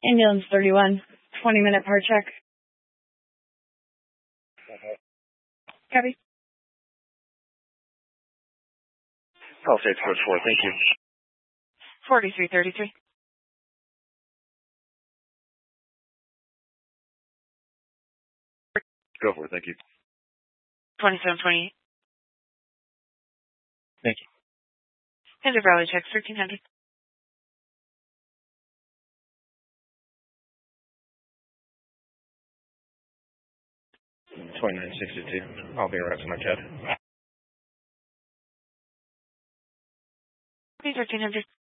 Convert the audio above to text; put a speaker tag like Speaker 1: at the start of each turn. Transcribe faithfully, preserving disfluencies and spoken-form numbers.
Speaker 1: Ambulance thirty-one, twenty minute part check. Copy.
Speaker 2: Call six four four, thank you.
Speaker 1: forty-three thirty-three.
Speaker 2: Go for it, thank you.
Speaker 1: twenty-seven twenty-eight.
Speaker 2: Thank you.
Speaker 1: Hinder Valley check, thirteen hundred.
Speaker 2: twenty-nine sixty-two. I'll be right to my cat.
Speaker 1: thirteen hundred.